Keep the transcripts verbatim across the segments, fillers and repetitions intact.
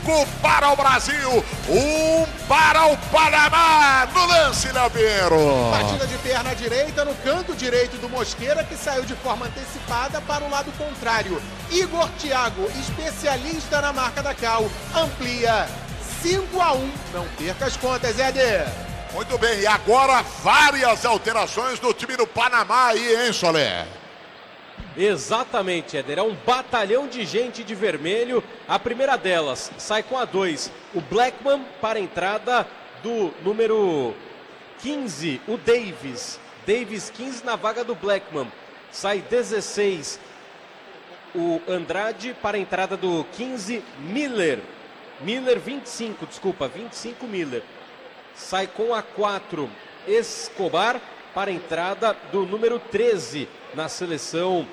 cinco para o Brasil, um para o Panamá. No lance, Léo Pinheiro. Batida de perna direita no canto direito do Mosqueira, que saiu de forma antecipada para o lado contrário. Igor Thiago, especialista na marca da Cal, amplia cinco a um. Não perca as contas, Éder. Muito bem, e agora várias alterações do time do Panamá aí, hein, Solé? Exatamente, Éder. É um batalhão de gente de vermelho. A primeira delas sai com a dois. O Blackman para a entrada do número quinze, o Davis. Davis quinze na vaga do Blackman. Sai dezesseis, o Andrade para a entrada do quinze, Miller. Miller vinte e cinco, desculpa, vinte e cinco Miller. Sai com a quatro, Escobar para a entrada do número treze na seleção.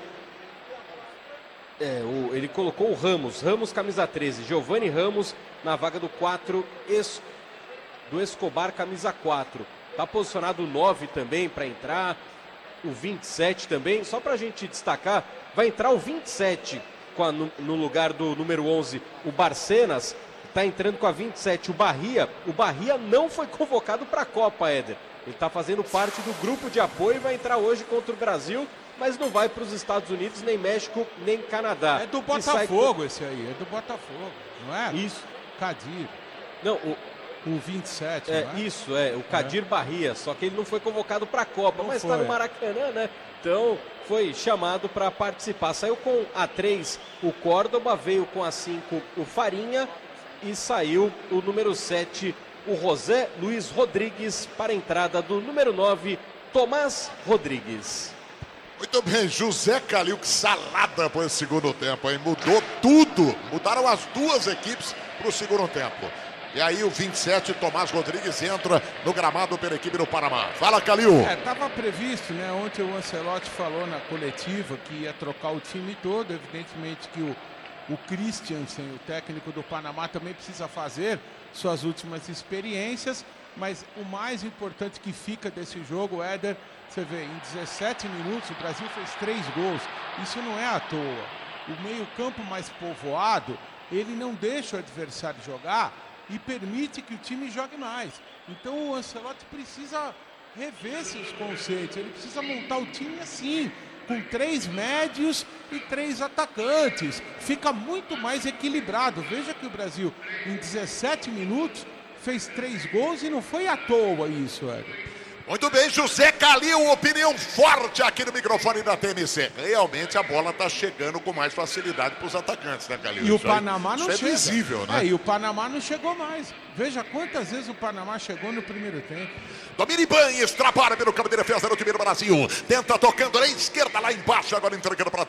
É, o, ele colocou o Ramos, Ramos camisa treze, Giovanni Ramos na vaga do quatro, es, do Escobar camisa quatro. Está posicionado o nove também para entrar, o vinte e sete também. Só para a gente destacar, vai entrar o vinte e sete com a, no, no lugar do número onze, o Barcenas. Está entrando com a vinte e sete o Bahia. O Bahia não foi convocado para a Copa, Éder. Ele está fazendo parte do grupo de apoio e vai entrar hoje contra o Brasil, mas não vai para os Estados Unidos, nem México, nem Canadá. É do Botafogo com... esse aí, é do Botafogo, não é? Isso. Cadir. Não, o... o vinte e sete, é, não é? Isso, é, o Cadir é. Bahia, só que ele não foi convocado para a Copa, não mas está no Maracanã, né? Então foi chamado para participar. Saiu com a três o Córdoba, veio com a cinco o Farinha, e saiu o número sete, o José Luiz Rodrigues, para a entrada do número nove, Tomás Rodrigues. Muito bem, José Calil, que salada para o segundo tempo, hein? Mudou tudo, mudaram as duas equipes para o segundo tempo. E aí o vinte e sete, Tomás Rodrigues, entra no gramado pela equipe do Panamá. Fala, Calil. É, estava previsto, né? Ontem o Ancelotti falou na coletiva que ia trocar o time todo, evidentemente que o O Christiansen, o técnico do Panamá, também precisa fazer suas últimas experiências, mas o mais importante que fica desse jogo, Éder, você vê, em dezessete minutos o Brasil fez três gols. Isso não é à toa. O meio-campo mais povoado, ele não deixa o adversário jogar e permite que o time jogue mais. Então o Ancelotti precisa rever seus conceitos, ele precisa montar o time assim, com três médios e três atacantes. Fica muito mais equilibrado. Veja que o Brasil, em dezessete minutos, fez três gols e não foi à toa isso, Éder. Muito bem, José Calil, opinião forte aqui no microfone da T M C. Realmente a bola está chegando com mais facilidade para os atacantes, né, Calil? E isso o Panamá aí, não isso chega. É visível, né? É, e o Panamá não chegou mais. Veja quantas vezes o Panamá chegou no primeiro tempo. Domina Ibanez, trabalha pelo campo de defesa do time do Brasil. Tenta tocando na esquerda, lá embaixo, agora entregando para